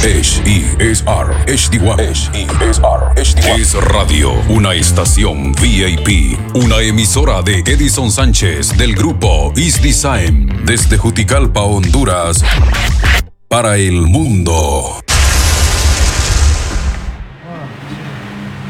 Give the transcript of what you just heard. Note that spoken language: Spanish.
HESR HD1. HESR HD1. Es Radio, una estación VIP, una emisora de Edison Sánchez del grupo Is Design desde Juticalpa, Honduras, para el mundo.